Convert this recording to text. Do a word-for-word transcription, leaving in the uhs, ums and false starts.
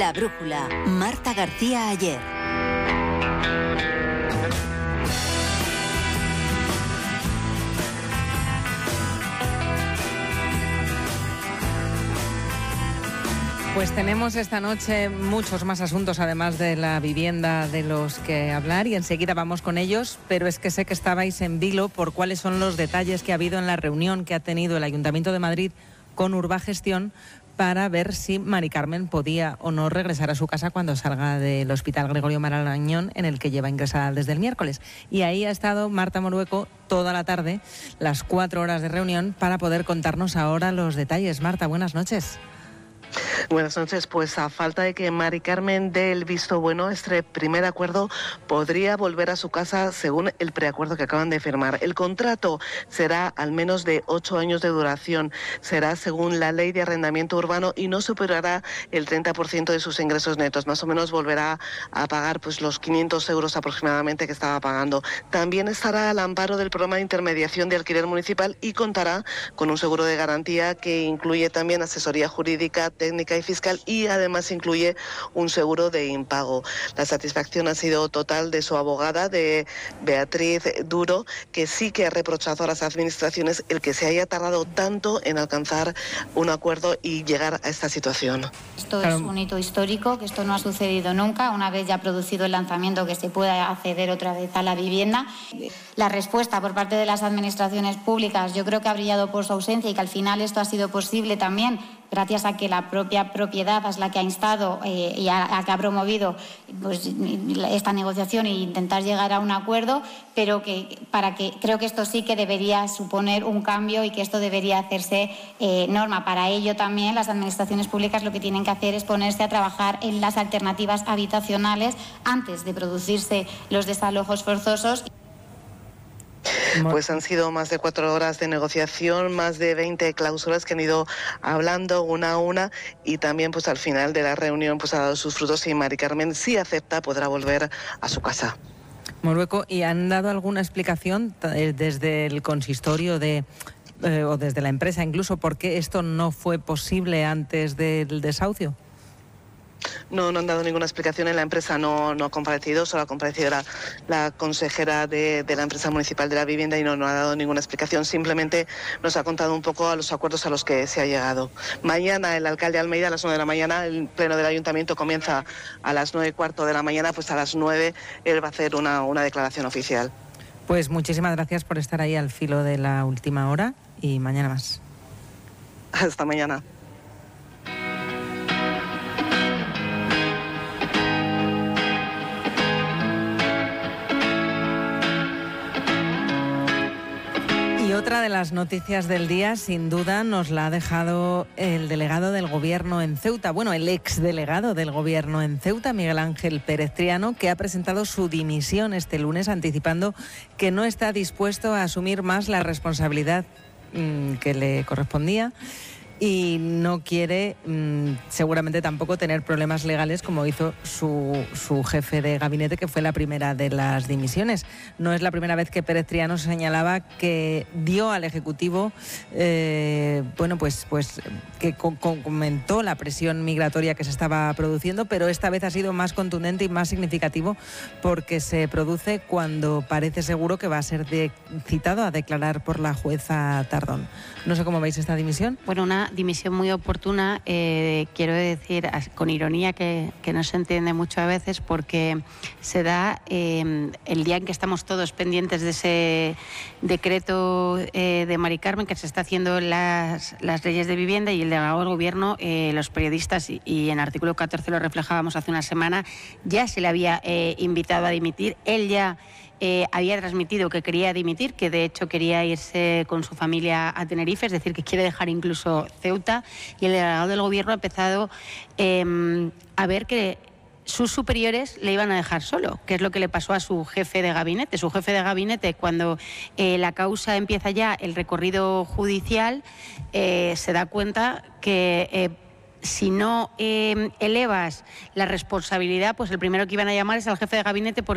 La Brújula, Marta García Ayer. Pues tenemos esta noche muchos más asuntos, además de la vivienda, de los que hablar, y enseguida vamos con ellos, pero es que sé que estabais en vilo por cuáles son los detalles que ha habido en la reunión que ha tenido el Ayuntamiento de Madrid con Urbagestión para ver si Mari Carmen podía o no regresar a su casa cuando salga del Hospital Gregorio Marañón, en el que lleva ingresada desde el miércoles. Y ahí ha estado Marta Morueco toda la tarde, las cuatro horas de reunión, para poder contarnos ahora los detalles. Marta, buenas noches. Buenas noches. Pues a falta de que Mari Carmen dé el visto bueno, este primer acuerdo podría volver a su casa según el preacuerdo que acaban de firmar. El contrato será al menos de ocho años de duración, será según la ley de arrendamiento urbano y no superará el treinta por ciento de sus ingresos netos. Más o menos volverá a pagar pues los quinientos euros aproximadamente que estaba pagando. También estará al amparo del programa de intermediación de alquiler municipal y contará con un seguro de garantía que incluye también asesoría jurídica, técnica y fiscal, y además incluye un seguro de impago. La satisfacción ha sido total de su abogada, de Beatriz Duro, que sí que ha reprochado a las administraciones el que se haya tardado tanto en alcanzar un acuerdo y llegar a esta situación. Esto claro. es un hito histórico, que esto no ha sucedido nunca, una vez ya producido el lanzamiento, que se pueda acceder otra vez a la vivienda. La respuesta por parte de las administraciones públicas yo creo que ha brillado por su ausencia, y que al final esto ha sido posible también gracias a que la propia propiedad es la que ha instado eh, y a, a que ha promovido pues, esta negociación e intentar llegar a un acuerdo, pero que para que creo que esto sí que debería suponer un cambio y que esto debería hacerse eh, norma. Para ello también las administraciones públicas lo que tienen que hacer es ponerse a trabajar en las alternativas habitacionales antes de producirse los desalojos forzosos. Pues han sido más de cuatro horas de negociación, más de veinte cláusulas que han ido hablando una a una, y también pues al final de la reunión pues ha dado sus frutos, y Mari Carmen, si acepta, podrá volver a su casa. Morueco, ¿y han dado alguna explicación desde el consistorio de eh, o desde la empresa incluso por qué esto no fue posible antes del desahucio? No, no han dado ninguna explicación. En la empresa no, no ha comparecido, solo ha comparecido la, la consejera de, de la empresa municipal de la vivienda, y no, no ha dado ninguna explicación. Simplemente nos ha contado un poco a los acuerdos a los que se ha llegado. Mañana el alcalde Almeida a las nueve de la mañana, el pleno del ayuntamiento comienza a las nueve y cuarto de la mañana, pues a las nueve él va a hacer una, una declaración oficial. Pues muchísimas gracias por estar ahí al filo de la última hora, y mañana más. Hasta mañana. Y otra de las noticias del día, sin duda, nos la ha dejado el delegado del Gobierno en Ceuta, bueno, el exdelegado del Gobierno en Ceuta, Miguel Ángel Pérez Triano, que ha presentado su dimisión este lunes, anticipando que no está dispuesto a asumir más la responsabilidad mmm, que le correspondía, y no quiere mmm, seguramente tampoco tener problemas legales como hizo su, su jefe de gabinete, que fue la primera de las dimisiones. No es la primera vez que Pérez Triano señalaba que dio al Ejecutivo, eh, bueno, pues, pues que co- comentó la presión migratoria que se estaba produciendo, pero esta vez ha sido más contundente y más significativo porque se produce cuando parece seguro que va a ser de, citado a declarar por la jueza Tardón. No sé cómo veis esta dimisión. Bueno, una dimisión muy oportuna, eh, quiero decir con ironía que, que no se entiende mucho a veces, porque se da eh, el día en que estamos todos pendientes de ese decreto eh, de Mari Carmen, que se está haciendo las, las leyes de vivienda, y el delegado del Gobierno, eh, los periodistas, y, y en artículo catorce lo reflejábamos hace una semana, ya se le había eh, invitado a dimitir. Él ya Eh, había transmitido que quería dimitir, que de hecho quería irse con su familia a Tenerife, es decir, que quiere dejar incluso Ceuta, y el delegado del Gobierno ha empezado eh, a ver que sus superiores le iban a dejar solo, que es lo que le pasó a su jefe de gabinete. Su jefe de gabinete, cuando eh, la causa empieza ya el recorrido judicial, eh, se da cuenta que eh, si no eh, elevas la responsabilidad, pues el primero que iban a llamar es al jefe de gabinete, porque